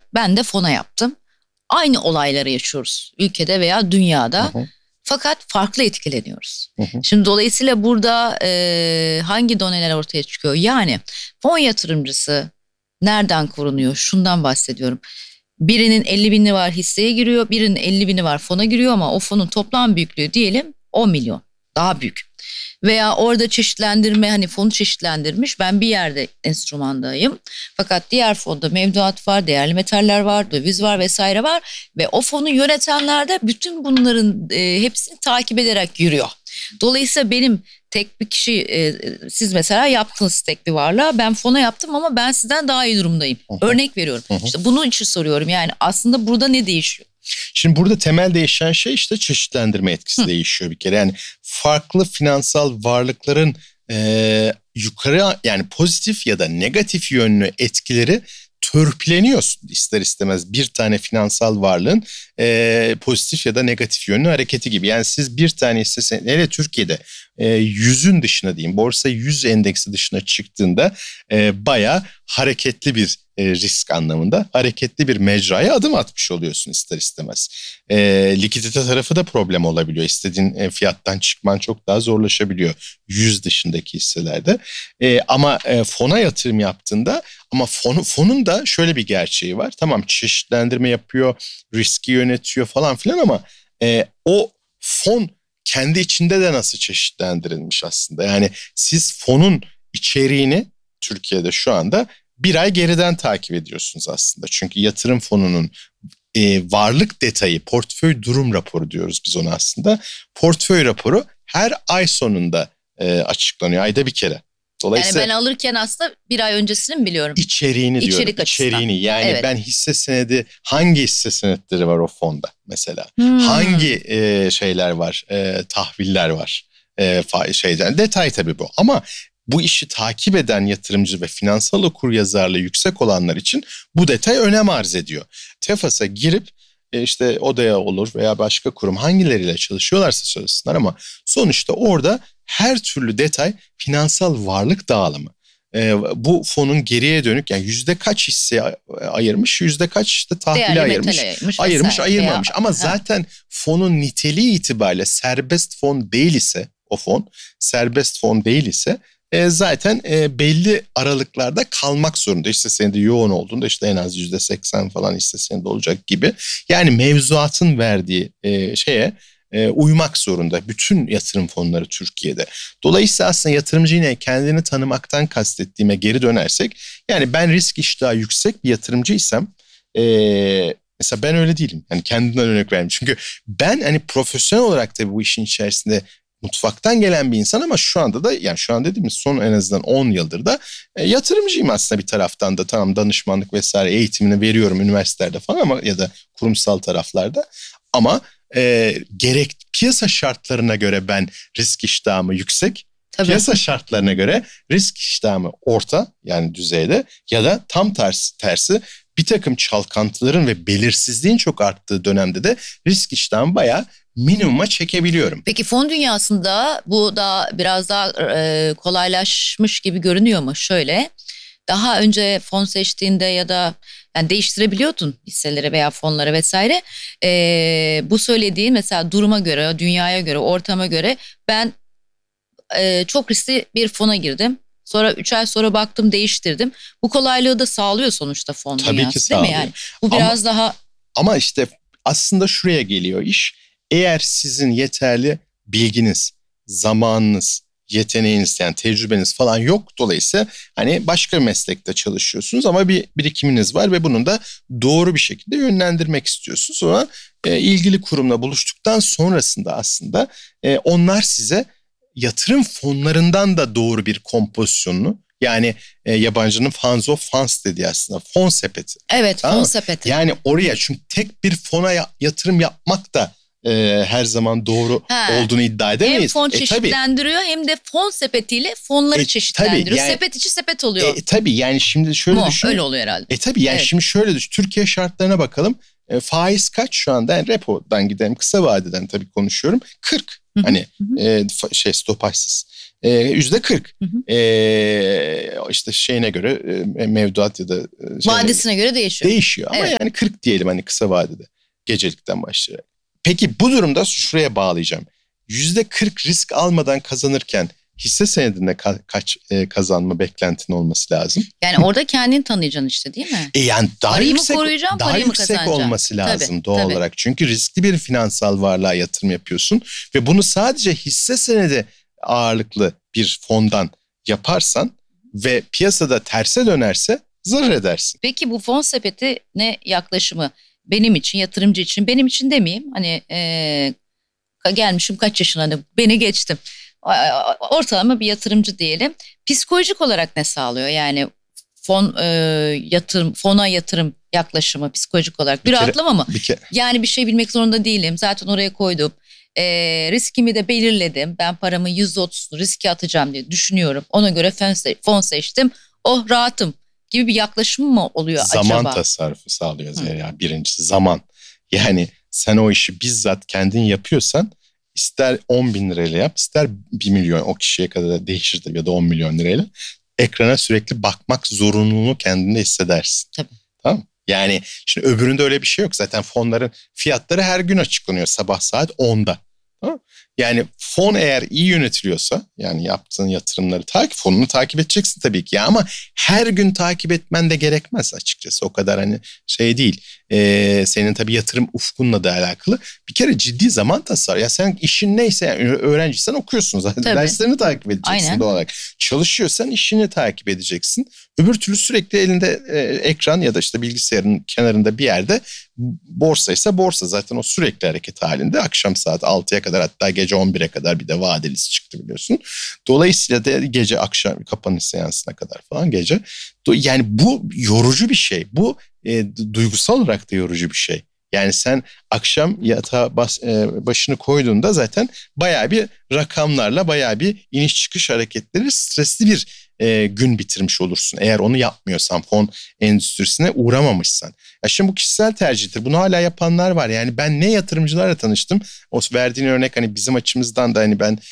Ben de fona yaptım. Aynı olayları yaşıyoruz ülkede veya dünyada. Hı hı. Fakat farklı etkileniyoruz. Hı hı. Şimdi dolayısıyla burada hangi doneler ortaya çıkıyor? Yani fon yatırımcısı nereden korunuyor? Şundan bahsediyorum. Birinin 50 bini var hisseye giriyor, birinin 50 bini var fona giriyor ama o fonun toplam büyüklüğü diyelim 10 milyon. Daha büyük. Veya orada çeşitlendirme, hani fonu çeşitlendirmiş, ben bir yerde enstrümandayım. Fakat diğer fonda mevduat var, değerli metaller var, döviz var vesaire var. Ve o fonu yönetenler de bütün bunların hepsini takip ederek yürüyor. Dolayısıyla benim tek bir kişi, siz mesela yaptınız tek bir varlığa, ben fona yaptım ama ben sizden daha iyi durumdayım. Örnek veriyorum. İşte bunun için soruyorum, yani aslında burada ne değişiyor? Şimdi burada temel değişen şey işte çeşitlendirme etkisi değişiyor bir kere. Yani farklı finansal varlıkların yukarı, yani pozitif ya da negatif yönlü etkileri törpüleniyor ister istemez bir tane finansal varlığın pozitif ya da negatif yönlü hareketi gibi. Yani siz bir tane hisse, hele Türkiye'de 100'ün dışına diyeyim, borsa 100 endeksi dışına çıktığında bayağı hareketli bir risk anlamında hareketli bir mecraya adım atmış oluyorsun ister istemez. Likidite tarafı da problem olabiliyor. İstediğin fiyattan çıkman çok daha zorlaşabiliyor 100 dışındaki hisselerde. Ama fona yatırım yaptığında, ama fonun da şöyle bir gerçeği var. Tamam, çeşitlendirme yapıyor, riski yönetiyor falan filan ama o fon kendi içinde de nasıl çeşitlendirilmiş aslında. Yani siz fonun içeriğini Türkiye'de şu anda bir ay geriden takip ediyorsunuz aslında. Çünkü yatırım fonunun varlık detayı, portföy durum raporu diyoruz biz ona aslında. Portföy raporu her ay sonunda açıklanıyor, ayda bir kere. Dolayısıyla yani ben alırken aslında bir ay öncesini mi biliyorum? İçeriğini diyorum. İçerik açısından. İçeriğini, yani evet. Ben hisse senedi, hangi hisse senetleri var o fonda mesela? Hangi şeyler var, tahviller var şeyden. Detay tabii bu. Ama bu işi takip eden yatırımcı ve finansal okuryazarlığı yüksek olanlar için bu detay önem arz ediyor. Tefas'a girip işte Odea olur veya başka kurum hangileriyle çalışıyorlarsa çalışsınlar ama sonuçta orada her türlü detay finansal varlık dağılımı. Bu fonun geriye dönük, yani yüzde kaç hisse ayırmış, yüzde kaç işte tahvili ayırmış ayırmamış. Ama zaten fonun niteliği itibariyle serbest fon değil ise, o fon serbest fon değil ise zaten belli aralıklarda kalmak zorunda. Hisse senedi yoğun olduğunda işte en az %80 falan hisse senedi olacak gibi. Yani mevzuatın verdiği şeye uymak zorunda bütün yatırım fonları Türkiye'de. Dolayısıyla aslında yatırımcı, yine kendini tanımaktan kastettiğime geri dönersek, yani ben risk iştahı yüksek bir yatırımcıysam mesela ben öyle değilim. Yani kendimden örnek vereyim. Çünkü ben hani profesyonel olarak tabii bu işin içerisinde mutfaktan gelen bir insan ama şu anda da, yani şu an dediğimiz son en azından 10 yıldır da yatırımcıyım aslında bir taraftan da. Tamam, danışmanlık vesaire eğitimini veriyorum üniversitelerde falan ama ya da kurumsal taraflarda, ama gerek piyasa şartlarına göre ben risk iştahımı yüksek, tabii. Piyasa şartlarına göre risk iştahımı orta, yani düzeyde, ya da tam tersi bir takım çalkantıların ve belirsizliğin çok arttığı dönemde de risk iştahımı bayağı minimuma çekebiliyorum. Peki fon dünyasında bu da biraz daha kolaylaşmış gibi görünüyor mu? Şöyle, daha önce fon seçtiğinde ya da yani değiştirebiliyordun hisseleri veya fonları vesaire. Bu söylediğin mesela duruma göre, dünyaya göre, ortama göre ben çok riskli bir fona girdim. Sonra 3 ay sonra baktım, değiştirdim. Bu kolaylığı da sağlıyor sonuçta fon Tabii dünyası, ki sağlıyor. değil mi yani? Bu biraz daha... Ama işte aslında şuraya geliyor iş. Eğer sizin yeterli bilginiz, zamanınız, yeteneğiniz, yani tecrübeniz falan yok, dolayısıyla hani başka bir meslekte çalışıyorsunuz ama bir birikiminiz var ve bunun da doğru bir şekilde yönlendirmek istiyorsunuz. Sonra ilgili kurumla buluştuktan sonrasında aslında onlar size yatırım fonlarından da doğru bir kompozisyonunu, yani yabancının funds of funds dediği aslında fon sepeti. Evet, tamam, fon sepeti. Yani oraya, çünkü tek bir fona yatırım yapmak da her zaman doğru olduğunu iddia edemeyiz. Hem fon çeşitlendiriyor hem de fon sepetiyle fonları çeşitlendiriyor. Yani, sepet içi sepet oluyor. Tabii yani şimdi şöyle düşün. Öyle oluyor herhalde. Tabii yani şimdi şöyle düşün. Türkiye şartlarına bakalım. Faiz kaç şu anda? Yani repodan gidelim, kısa vadeden tabii konuşuyorum. 40. Hani stopajsız. %40. Hı hı. İşte şeyine göre mevduat ya da Vadesine göre değişiyor. Değişiyor ama Evet. yani 40 diyelim hani kısa vadede gecelikten başlayarak. Peki bu durumda şuraya bağlayacağım. %40 risk almadan kazanırken hisse senedinde kaç kazanma beklentin olması lazım? Yani orada kendini tanıyacaksın işte, değil mi? Yani daha Parayı mı yüksek, koruyacağım, daha parayı mı yüksek kazanacağım? olması lazım Tabii, doğal tabii. olarak. Çünkü riskli bir finansal varlığa yatırım yapıyorsun ve bunu sadece hisse senedi ağırlıklı bir fondan yaparsan ve piyasada terse dönerse zarar edersin. Peki bu fon sepeti ne yaklaşımı benim için, yatırımcı için, benim için demeyeyim. Hani gelmişim kaç yaşına, hani beni geçtim. Ortalama bir yatırımcı diyelim. Psikolojik olarak ne sağlıyor? Yani fona yatırım yaklaşımı psikolojik olarak bir rahatlama mı? Yani bir şey bilmek zorunda değilim. Zaten oraya koydum. Riskimi de belirledim. Ben paramın %30'unu riske atacağım diye düşünüyorum. Ona göre fon seçtim. Oh, rahatım gibi bir yaklaşım mı oluyor acaba? Zaman tasarrufu sağlıyor Zeliha. Birincisi zaman. Yani sen o işi bizzat kendin yapıyorsan ister 10 bin lirayla yap, ister 1 milyon, o kişiye kadar değişir tabii, ya da 10 milyon lirayla. Ekrana sürekli bakmak zorunluluğunu kendinde hissedersin. Tabii. Tamam. Yani şimdi öbüründe öyle bir şey yok. Zaten fonların fiyatları her gün açıklanıyor sabah saat 10'da. Tamam. Yani fon eğer iyi yönetiliyorsa, yani yaptığın yatırımları fonunu takip edeceksin tabii ki. Ya ama her gün takip etmen de gerekmez açıkçası. O kadar hani şey değil. Senin tabii yatırım ufkunla da alakalı. Bir kere ciddi zaman tasarrufu. Ya sen işin neyse, yani öğrenciysen okuyorsun zaten. Tabii. Derslerini takip edeceksin. Aynen. Doğal olarak. Çalışıyorsan işini takip edeceksin. Öbür türlü sürekli elinde ekran ya da işte bilgisayarın kenarında bir yerde, borsaysa borsa zaten o sürekli hareket halinde. Akşam saat 6'ya kadar, hatta gece 11'e kadar bir de vadelisi çıktı biliyorsun. Dolayısıyla da gece akşam kapanış seansına kadar falan gece. Yani bu yorucu bir şey. Bu duygusal olarak da yorucu bir şey. Yani sen akşam yatağa başını koyduğunda zaten bayağı bir rakamlarla, bayağı bir iniş çıkış hareketleri, stresli bir gün bitirmiş olursun. Eğer onu yapmıyorsan, fon endüstrisine uğramamışsan. Ya şimdi bu kişisel tercihtir. Bunu hala yapanlar var. Yani ben ne yatırımcılarla tanıştım. O verdiğin örnek hani bizim açımızdan da hani ben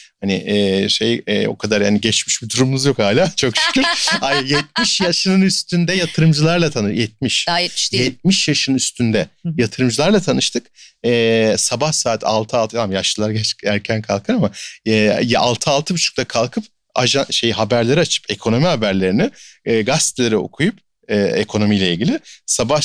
hani o kadar yani geçmiş bir durumumuz yok hala çok şükür. 70 yaşının üstünde yatırımcılarla tanıştık. 70. Daha 70 değil. 70 yaşın üstünde yatırımcılarla tanıştık. Sabah saat 6 tamam, yaşlılar erken kalkar ama 6-6.30'da kalkıp haberleri açıp, ekonomi haberlerini, gazeteleri okuyup ekonomiyle ilgili sabah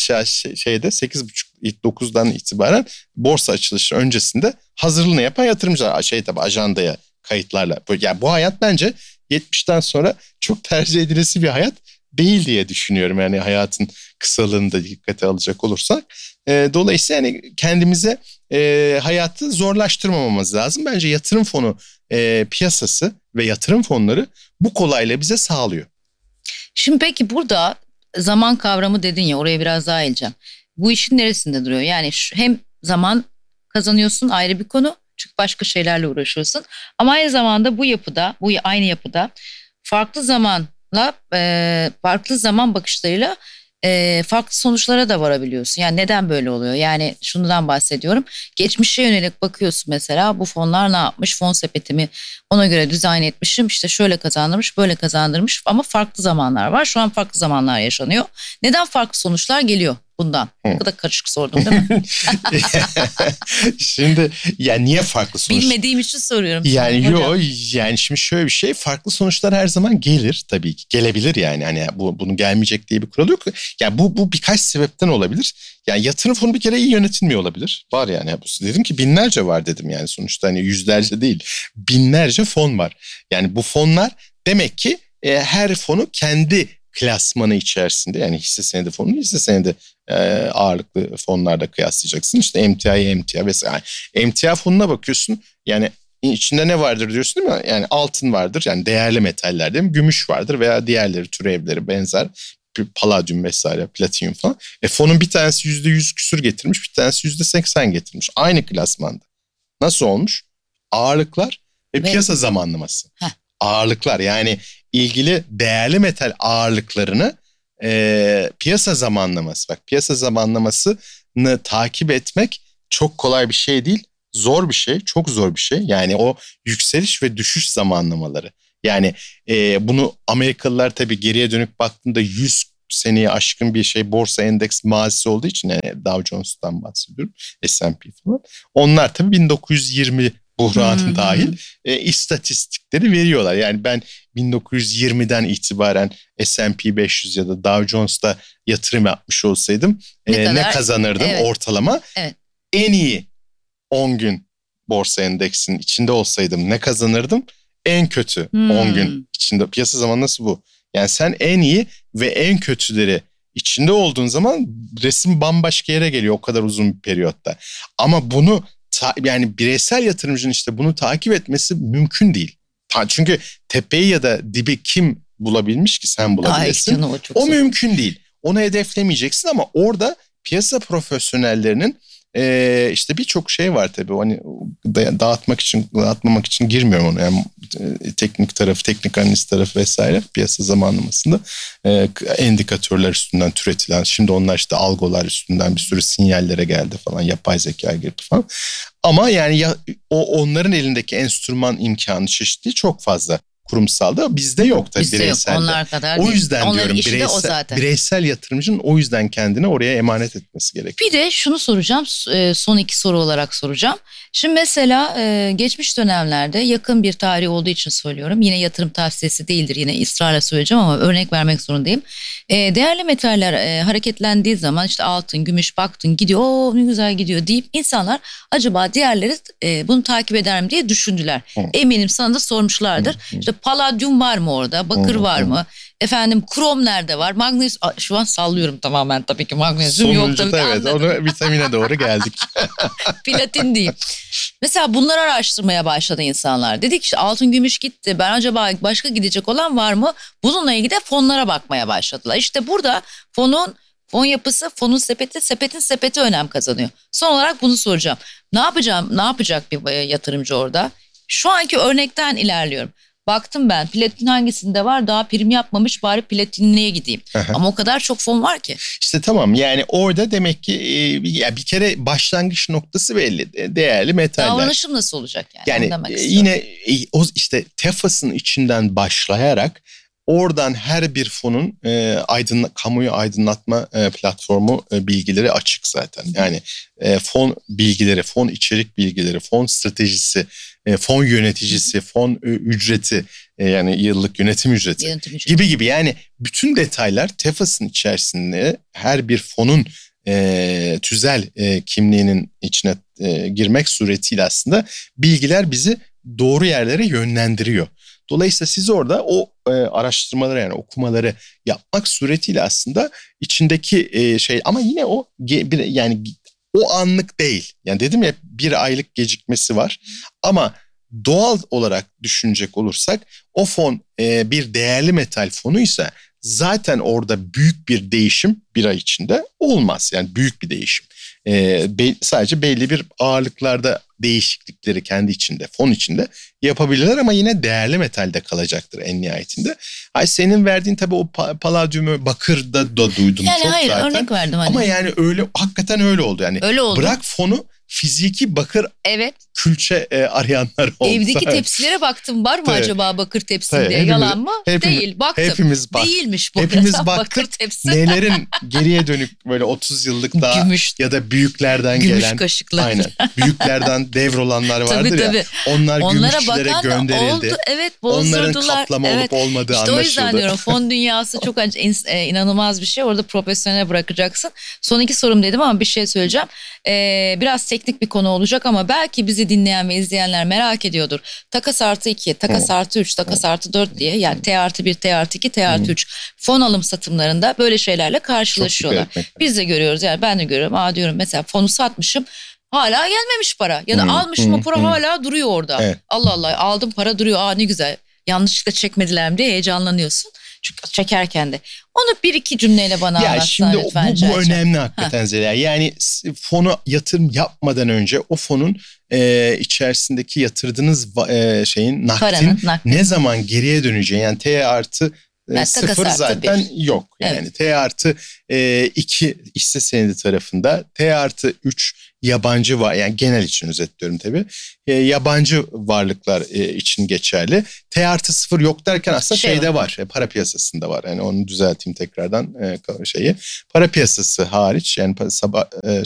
8.30-9'dan itibaren borsa açılışı öncesinde hazırlığını yapan yatırımcılar, tabii ajandaya kayıtlarla. Yani bu hayat bence 70'ten sonra çok tercih edilesi bir hayat değil diye düşünüyorum. Yani hayatın kısalığını da dikkate alacak olursak. Dolayısıyla yani kendimize hayatı zorlaştırmamamız lazım. Bence yatırım fonu piyasası ve yatırım fonları bu kolaylığı bize sağlıyor. Şimdi peki burada zaman kavramı dedin ya, oraya biraz daha eğileceğim. Bu işin neresinde duruyor? Yani hem zaman kazanıyorsun, ayrı bir konu. Çünkü başka şeylerle uğraşıyorsun. Ama aynı zamanda aynı yapıda farklı zaman bakışlarıyla farklı sonuçlara da varabiliyorsun. Yani neden böyle oluyor? Yani şundan bahsediyorum. Geçmişe yönelik bakıyorsun mesela, bu fonlar ne yapmış? Fon sepetimi ona göre dizayn etmişim. İşte şöyle kazandırmış, böyle kazandırmış, ama farklı zamanlar var. Şu an farklı zamanlar yaşanıyor. Neden farklı sonuçlar geliyor bundan? Ne kadar karışık sordum değil mi? Şimdi yani niye farklı sonuçlar? Bilmediğim için soruyorum. Yani şimdi şöyle bir şey, farklı sonuçlar her zaman gelir tabii ki. Gelebilir yani. Hani bunun gelmeyecek diye bir kural yok. Yani bu birkaç sebepten olabilir. Yani yatırım fonu bir kere iyi yönetilmiyor olabilir. Var yani. Dedim ki binlerce var dedim yani, sonuçta hani yüzlerce değil. Binlerce fon var. Yani bu fonlar demek ki her fonu kendi klasmanı içerisinde, yani hisse senedi fonunu hisse senedi ağırlıklı fonlarda kıyaslayacaksın. İşte emtia vesaire. Yani emtia fonuna bakıyorsun, yani içinde ne vardır diyorsun değil mi? Yani altın vardır, yani değerli metaller değil mi? Gümüş vardır veya diğerleri, türevleri benzer. Palladium vesaire, platinyum falan. Fonun bir tanesi %100 küsür getirmiş, bir tanesi %80 getirmiş. Aynı klasmanda. Nasıl olmuş? Ağırlıklar ve piyasa zamanlaması. Ağırlıklar, yani ilgili değerli metal ağırlıklarını piyasa zamanlaması. Bak, piyasa zamanlamasını takip etmek çok kolay bir şey değil. Zor bir şey, çok zor bir şey. Yani o yükseliş ve düşüş zamanlamaları. Yani bunu Amerikalılar tabii geriye dönük baktığında 100 seneye aşkın bir şey borsa endeks mazisi olduğu için, yani Dow Jones'tan bahsediyorum, S&P falan. Onlar tabii 1920 buhranı dahil istatistikleri veriyorlar. Yani ben 1920'den itibaren S&P 500 ya da Dow Jones'ta yatırım yapmış olsaydım ne kazanırdım ortalama? Evet. En iyi 10 gün borsa endeksinin içinde olsaydım ne kazanırdım? En kötü 10 gün içinde. Piyasa zamanı nasıl bu? Yani sen en iyi ve en kötüleri içinde olduğun zaman resim bambaşka yere geliyor o kadar uzun bir periyotta. Ama bunu yani bireysel yatırımcının işte bunu takip etmesi mümkün değil. Çünkü tepeyi ya da dibi kim bulabilmiş ki sen bulabilirsin? O mümkün değil. Onu hedeflemeyeceksin ama orada piyasa profesyonellerinin işte birçok şey var tabii. Hani dağıtmamak için girmiyorum ona. Yani teknik tarafı, teknik analiz tarafı vesaire piyasa zamanlamasında endikatörler üstünden türetilen, şimdi onlar işte algolar üstünden bir sürü sinyallere geldi falan, yapay zeka girdi falan. Ama yani onların elindeki enstrüman imkanı, çeşitliği çok fazla. Kurumsalda bizde yok tabii, bireyselde. Yok, onlar kadar o değil. yüzden onların diyorum bireysel yatırımcının o yüzden kendini oraya emanet etmesi gerekiyor. Bir de şunu soracağım, son 2 soru olarak soracağım. Şimdi mesela geçmiş dönemlerde, yakın bir tarih olduğu için söylüyorum, yine yatırım tavsiyesi değildir, yine ısrarla söyleyeceğim ama örnek vermek zorundayım. Değerli metaller hareketlendiği zaman işte altın, gümüş baktın gidiyor, ne güzel gidiyor deyip insanlar acaba diğerleri bunu takip eder mi diye düşündüler. Eminim sana da sormuşlardır. İşte paladyum var mı orada, bakır var mı? Efendim krom nerede var? Magnezyum, şu an sallıyorum tamamen tabii ki, magnezyum yok tabii. Evet, onu vitamine doğru geldik. Platin diyeyim. Mesela bunları araştırmaya başladı insanlar. Dedik işte altın gümüş gitti. Ben acaba başka gidecek olan var mı? Bununla ilgili de fonlara bakmaya başladılar. İşte burada fon yapısı, fonun sepeti, sepetin sepeti önem kazanıyor. Son olarak bunu soracağım. Ne yapacak bir yatırımcı orada? Şu anki örnekten ilerliyorum. Baktım ben platin hangisinde var, daha prim yapmamış, bari platinliğe gideyim. Ama o kadar çok fon var ki. İşte tamam, yani orada demek ki bir kere başlangıç noktası belli. Değerli metaller. Davranışım nasıl olacak yani? Yani yine o işte TEFAS'ın içinden başlayarak oradan her bir fonun kamuyu aydınlatma platformu bilgileri açık zaten. Yani fon bilgileri, fon içerik bilgileri, fon stratejisi, fon yöneticisi, fon ücreti, yani yıllık yönetim ücreti gibi yani bütün detaylar TEFAS'ın içerisinde, her bir fonun tüzel kimliğinin içine girmek suretiyle aslında bilgiler bizi doğru yerlere yönlendiriyor. Dolayısıyla siz orada o araştırmaları, yani okumaları yapmak suretiyle aslında içindeki şey, ama yine o yani o anlık değil. Yani dedim ya, 1 aylık gecikmesi var ama doğal olarak düşünecek olursak o fon bir değerli metal fonuysa zaten orada büyük bir değişim 1 ay içinde olmaz. Yani büyük bir değişim. Sadece belli bir ağırlıklarda değişiklikleri kendi içinde, fon içinde yapabilirler ama yine değerli metalde kalacaktır en nihayetinde. Senin verdiğin tabii o paladyumu, bakırda da duydum yani çok hayır, zaten. Örnek verdim hani. Ama yani öyle, hakikaten öyle oldu yani. Öyle oldu. Bırak fonu, fiziki bakır külçe arayanlar oldu. Evdeki tepsilere baktım, var mı acaba bakır tepsinde? Yalan mı? Değil. Baktım. Hepimiz baktık. Değilmiş bu. Hepimiz baktık. Bakır tepsi. Nelerin geriye dönük böyle 30 yıllık daha gümüş, ya da büyüklerden gümüş gelen. Kaşıklar. Aynen. Büyüklerden devrolanlar vardır ya. Onlar gümüşçülere gönderildi. Oldu, bozdurdular. Onların kaplama olup olmadığı işte anlaşıldı. İşte o yüzden diyorum, fon dünyası çok inanılmaz bir şey. Orada profesyonele bırakacaksın. Son 2 sorum dedim ama bir şey söyleyeceğim. Biraz teknik bir konu olacak ama belki bizi dinleyen ve izleyenler merak ediyordur. Takas artı 2, takas artı 3, takas artı 4 diye, yani T artı 1, T artı 2, T artı 3 fon alım satımlarında böyle şeylerle karşılaşıyorlar. Biz de görüyoruz, yani ben de görüyorum. Diyorum mesela fonu satmışım, hala gelmemiş para, ya da almışım o para hala duruyor orada. Evet. Allah Allah, aldım, para duruyor, ne güzel, yanlışlıkla çekmediler mi diye heyecanlanıyorsun. Çünkü çekerken de. Onu 1-2 cümleyle bana anlatsana lütfen. Bu önemli hakikaten Zeliha. Yani fonu yatırım yapmadan önce o fonun içerisindeki yatırdığınız şeyin, nakdin ne zaman geriye döneceği, yani T artı Yani sıfır takas artı zaten yok. Yani Evet. T artı 2 hisse senedi tarafında, T artı 3 yabancı var. Yani genel için özetliyorum tabii. Yabancı varlıklar için geçerli. T artı 0 yok derken aslında şeyde var. Para piyasasında var. Yani onu düzelteyim tekrardan şeyi. Para piyasası hariç yani sabah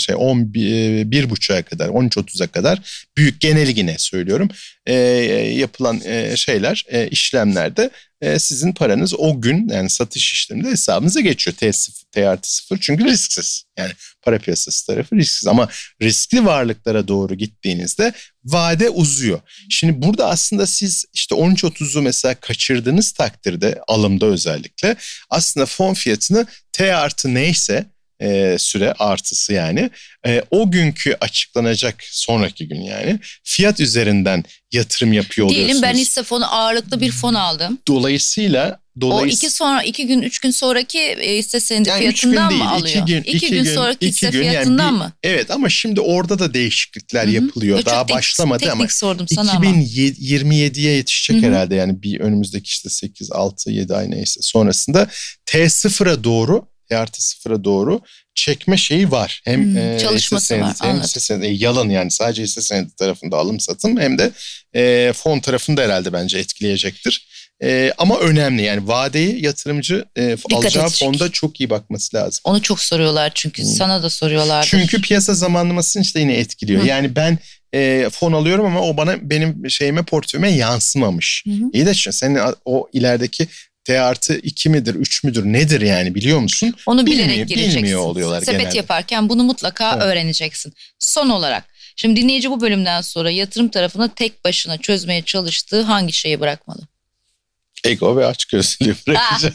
11.30'a kadar 13.30'a kadar büyük geneli yine söylüyorum. Yapılan işlemlerde sizin paranız o gün yani satış işleminde hesabınıza geçiyor. T artı 0 çünkü risksiz. Yani para piyasası tarafı risksiz ama riskli varlıklara doğru gittiğinizde vade uzuyor. Şimdi burada aslında siz işte 13.30'u mesela kaçırdığınız takdirde alımda özellikle aslında fon fiyatını T artı neyse süre artısı yani o günkü açıklanacak sonraki gün yani fiyat üzerinden yatırım yapıyor oluyorsunuz. Diyelim ben hisse fonu ağırlıklı bir fon aldım. Dolayısıyla o 2 gün 3 gün sonraki hisse senedi yani fiyatından değil, mı alıyor? 2 gün sonraki hisse gün, fiyatından yani mı? Evet ama şimdi orada da değişiklikler yapılıyor. Çok Daha başlamadı ama sordum sana ama. 2027'ye yetişecek herhalde yani bir önümüzdeki işte 8, 6, 7 ay neyse sonrasında T0'a doğru T artı 0'a doğru çekme şeyi var. Hem çalışması var. hem hisse senedi yalan yani sadece hisse senedi tarafında alım satım hem de fon tarafında herhalde bence etkileyecektir. Ama önemli yani vadeyi yatırımcı alacağı fonda çok iyi bakması lazım. Onu çok soruyorlar çünkü sana da soruyorlar. Çünkü piyasa zamanlamasını işte yine etkiliyor. Yani ben fon alıyorum ama o benim portföyüme yansımamış. İyi de senin o ilerideki T artı 2 midir 3 müdür nedir yani biliyor musun? Onu bilerek gireceksin. Bilmiyor oluyorlar Sepet genelde. yaparken bunu mutlaka öğreneceksin. Son olarak şimdi dinleyici bu bölümden sonra yatırım tarafını tek başına çözmeye çalıştığı hangi şeyi bırakmalı? Ego ve açgözlülüğü bırakacak.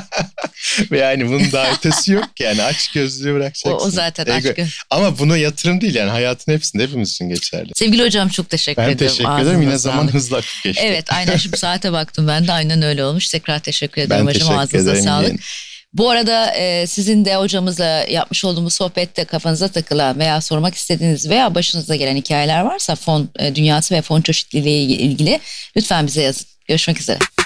Ve yani bunun daha ötesi yok yani açgözlülüğü bırakacaksın. O zaten açgözlülük. Ama bunu yatırım değil yani hayatın hepsinde hepimiz için geçerli. Sevgili hocam çok teşekkür ederim. Ben teşekkür ederim. Yine zaman hızlı akıp geçti. Evet aynen şimdi saate baktım ben de aynen öyle olmuş. Tekrar teşekkür ederim hocam. Ben Ağzınıza teşekkür sağlık. ederim. Bu arada sizin de hocamızla yapmış olduğumuz sohbette kafanıza takılan veya sormak istediğiniz veya başınıza gelen hikayeler varsa fon dünyası ve fon çeşitliliği ile ilgili lütfen bize yazın. Görüşmek üzere.